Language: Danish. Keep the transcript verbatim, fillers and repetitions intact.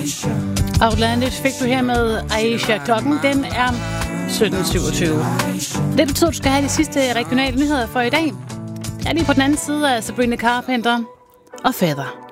Outlandish fik du her med Aisha. Klokken, den er sytten syvogtyve. Det betyder, at du skal have de sidste regionale nyheder for i dag. Jeg er lige på den anden side af Sabrina Carpenter og Feather.